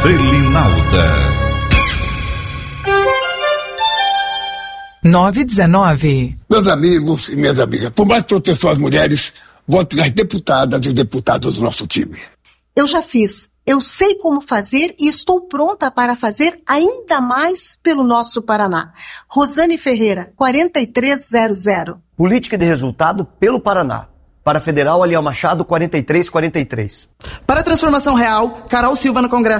Selinalda. 9:19. Meus amigos e minhas amigas, por mais proteção às mulheres, votem nas deputadas e deputados do nosso time. Eu já fiz, eu sei como fazer e estou pronta para fazer ainda mais pelo nosso Paraná. Rosane Ferreira, 4300. Política de resultado pelo Paraná. Para Federal, Aliel Machado, 4343. Para a transformação real, Carol Silva no Congresso.